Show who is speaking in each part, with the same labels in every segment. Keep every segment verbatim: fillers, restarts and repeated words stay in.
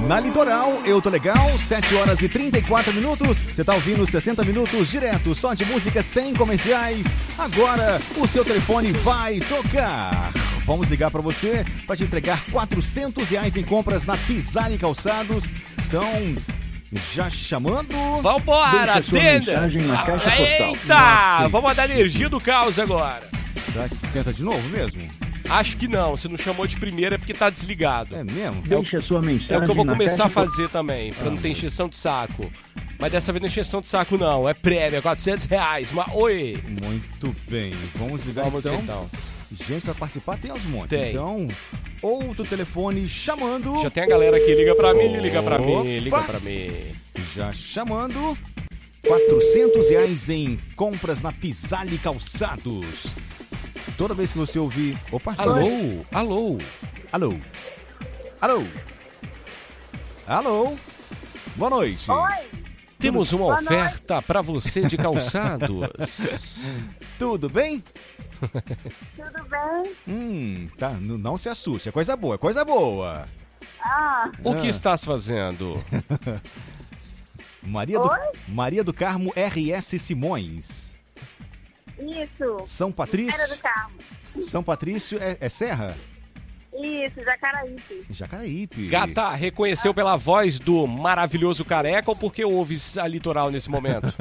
Speaker 1: Na Litoral, eu tô legal, sete horas e trinta e quatro minutos. Você tá ouvindo sessenta minutos direto, só de música sem comerciais. Agora, o seu telefone vai tocar. Vamos ligar pra você pra te entregar quatrocentos reais em compras na Pisani Calçados. Então, já chamando...
Speaker 2: Vambora, atenda! Eita! Vamos mandar energia do caos agora.
Speaker 1: Será que tenta de novo mesmo?
Speaker 2: Acho que não, se não chamou de primeira é porque tá desligado.
Speaker 1: É mesmo?
Speaker 3: Deixe a sua mensagem.
Speaker 2: É o que eu vou começar a
Speaker 3: caixa...
Speaker 2: fazer também, pra ah, não ter encheção de saco. Mas dessa vez não é encheção de saco não, é prêmio, é quatrocentos reais. Mas, oi!
Speaker 1: Muito bem, vamos ligar
Speaker 2: Vamos
Speaker 1: então.
Speaker 2: então.
Speaker 1: Gente, pra participar tem aos montes.
Speaker 2: Tem.
Speaker 1: Então, outro telefone chamando.
Speaker 2: Já tem a galera aqui, liga pra mim, liga pra
Speaker 1: Opa.
Speaker 2: mim, liga pra mim.
Speaker 1: Já chamando. quatrocentos reais em compras na Pisani Calçados. Toda vez que você ouvir... Opa,
Speaker 2: alô, alô,
Speaker 1: alô, alô, alô, boa noite.
Speaker 4: Oi.
Speaker 2: Temos uma
Speaker 4: boa
Speaker 2: oferta
Speaker 4: noite.
Speaker 2: pra você de calçados.
Speaker 1: Tudo bem?
Speaker 4: Tudo bem?
Speaker 1: Hum, tá, n- não se assuste, é coisa boa, é coisa boa.
Speaker 4: Ah,
Speaker 2: O que
Speaker 1: Ah.
Speaker 2: estás fazendo?
Speaker 1: Maria do,
Speaker 4: Oi?
Speaker 1: Maria do Carmo R S Simões.
Speaker 4: isso.
Speaker 1: São Patrício.
Speaker 4: Era do Carmo.
Speaker 1: São Patrício é, é Serra?
Speaker 4: Isso, Jacaraípe.
Speaker 1: Jacaraípe.
Speaker 2: Gata, reconheceu pela voz do maravilhoso careca ou porque ouves a Litoral nesse momento?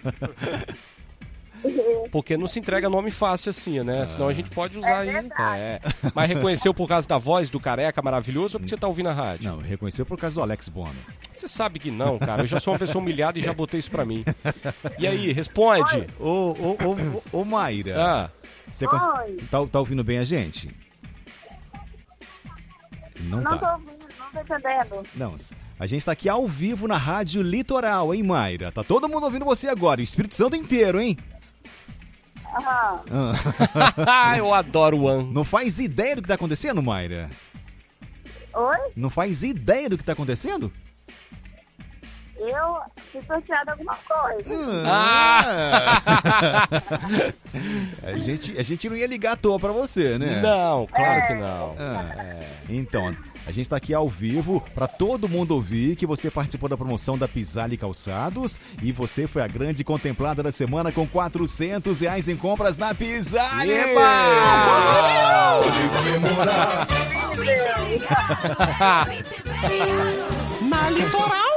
Speaker 2: Porque não se entrega nome fácil assim, né? Senão a gente pode usar
Speaker 4: É
Speaker 2: aí.
Speaker 4: verdade.
Speaker 2: É. Mas reconheceu por causa da voz do careca maravilhoso ou porque você tá ouvindo a rádio?
Speaker 1: Não, reconheceu por causa do Alex Bono.
Speaker 2: Você sabe que não, cara. Eu já sou uma pessoa humilhada e já botei isso pra mim. E aí, responde.
Speaker 1: Ô, ô, ô, ô, ô Mayra.
Speaker 2: Ah,
Speaker 1: Você cons-
Speaker 4: Oi.
Speaker 1: tá, tá ouvindo bem a gente? Não,
Speaker 4: Não tô
Speaker 1: tá.
Speaker 4: ouvindo, não tô entendendo.
Speaker 1: Não, a gente tá aqui ao vivo na Rádio Litoral, hein, Mayra? Tá todo mundo ouvindo você agora, Espírito Santo inteiro, hein?
Speaker 4: Aham.
Speaker 1: Ah.
Speaker 2: eu adoro o An.
Speaker 1: Não faz ideia do que tá acontecendo, Mayra?
Speaker 4: Oi?
Speaker 1: Não faz ideia do que tá acontecendo?
Speaker 4: Eu fui sorteado alguma coisa.
Speaker 1: Ah! a, gente, a gente não ia ligar à toa pra você, né?
Speaker 2: Não, claro
Speaker 4: É.
Speaker 2: que não.
Speaker 1: Ah,
Speaker 2: É.
Speaker 1: Então, a gente tá aqui ao vivo pra todo mundo ouvir que você participou da promoção da Pisani Calçados e você foi a grande contemplada da semana com quatrocentos reais em compras na Pisani!
Speaker 2: Na Litoral?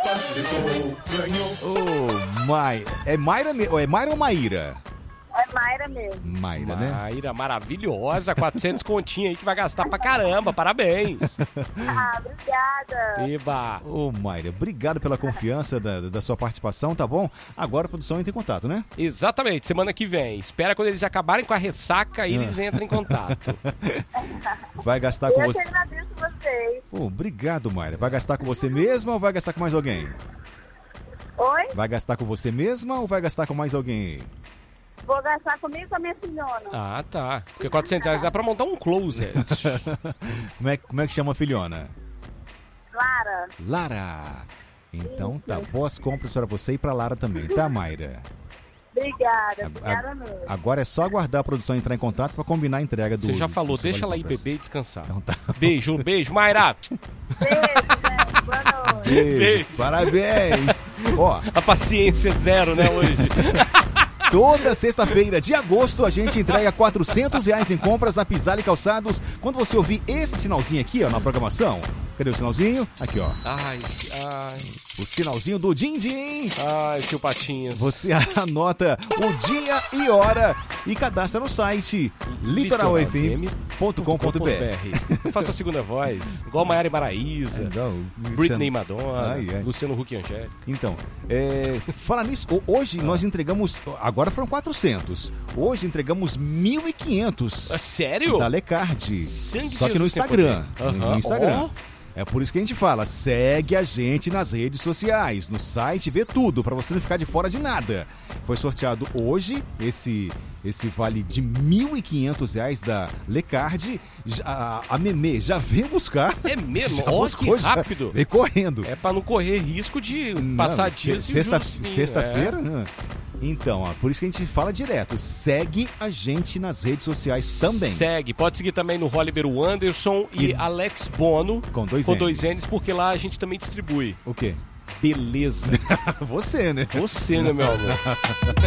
Speaker 1: Ô, Mai... É Mayra me- ou é Mayra ou Maíra?
Speaker 4: É Mayra mesmo.
Speaker 1: Mayra, né?
Speaker 2: Maíra, maravilhosa, quatrocentos continha aí que vai gastar pra caramba, parabéns.
Speaker 4: Ah, obrigada.
Speaker 2: Eba.
Speaker 1: Ô, Mayra, obrigado pela confiança da, da sua participação, tá bom? Agora a produção entra em contato, né?
Speaker 2: Exatamente, semana que vem. Espera quando eles acabarem com a ressaca, aí eles entram em contato.
Speaker 1: Vai gastar com
Speaker 4: Eu que
Speaker 1: você...
Speaker 4: agradeço vocês.
Speaker 1: Pô, obrigado, Mayra. Vai gastar com você mesma ou vai gastar com mais alguém?
Speaker 4: Oi?
Speaker 1: Vai gastar com você mesma ou vai gastar com mais alguém?
Speaker 4: Vou gastar comigo e com a minha filhona.
Speaker 2: Ah, tá. Porque quatrocentos reais dá pra montar um closet.
Speaker 1: Como é, como é que chama a filhona?
Speaker 4: Lara.
Speaker 1: Lara. Então tá, boas compras para você e pra Lara também, tá, Mayra?
Speaker 4: Obrigada,
Speaker 1: A-
Speaker 4: obrigada
Speaker 1: a-
Speaker 4: mesmo.
Speaker 1: Agora é só aguardar a produção entrar em contato pra combinar a entrega do...
Speaker 2: Você já falou,
Speaker 1: do seu
Speaker 2: deixa ela
Speaker 1: vale
Speaker 2: aí
Speaker 1: compras.
Speaker 2: beber e descansar.
Speaker 1: Então tá.
Speaker 2: Beijo, beijo, Mayra.
Speaker 4: Beijo, gente. Boa noite.
Speaker 1: Beijo,
Speaker 2: Beijo.
Speaker 1: parabéns. Ó,
Speaker 2: A paciência é zero, né, hoje?
Speaker 1: toda sexta-feira de agosto a gente entrega quatrocentos reais em compras na Pisani Calçados. Quando você ouvir esse sinalzinho aqui, ó, na programação, cadê o sinalzinho? Aqui, ó,
Speaker 2: Ai, ai,
Speaker 1: o sinalzinho do Din Din.
Speaker 2: ai, tio Patinhas.
Speaker 1: Você anota o dia e hora e cadastra no site litoral f m ponto com ponto b r.
Speaker 2: Eu faço a segunda voz, igual Maiara e Maraísa, Britney Madonna,
Speaker 1: Ai, ai.
Speaker 2: Luciano Huck e Angélica.
Speaker 1: Então, é, falar nisso, ho- hoje nós entregamos, agora foram quatrocentos, hoje entregamos mil e quinhentos
Speaker 2: É sério?
Speaker 1: da Lecard,
Speaker 2: Sangue de
Speaker 1: só que no
Speaker 2: Jesus tem
Speaker 1: Instagram,
Speaker 2: poder.
Speaker 1: no
Speaker 2: Aham.
Speaker 1: Instagram.
Speaker 2: Ó.
Speaker 1: É por isso que a gente fala, segue a gente nas redes sociais, no site, vê tudo, pra você não ficar de fora de nada. Foi sorteado hoje esse esse vale de mil e quinhentos reais da Lecard. A, a Memê já veio buscar.
Speaker 2: É mesmo?
Speaker 1: Já
Speaker 2: Ó,
Speaker 1: buscou,
Speaker 2: que
Speaker 1: já
Speaker 2: rápido.
Speaker 1: veio correndo.
Speaker 2: É pra não correr risco de
Speaker 1: Não,
Speaker 2: passar
Speaker 1: se-
Speaker 2: dias e o
Speaker 1: sexta-
Speaker 2: juros subir.
Speaker 1: Sexta-feira,
Speaker 2: É.
Speaker 1: né? Então, ó, por isso que a gente fala direto. Segue a gente nas redes sociais também.
Speaker 2: Segue. Pode seguir também no Oliver Anderson e,
Speaker 1: E-
Speaker 2: Alex Bono.
Speaker 1: Com dois
Speaker 2: Com dois
Speaker 1: N's.
Speaker 2: N's, porque lá a gente também distribui.
Speaker 1: O quê?
Speaker 2: Beleza.
Speaker 1: Você, né?
Speaker 2: Você, né, meu amor?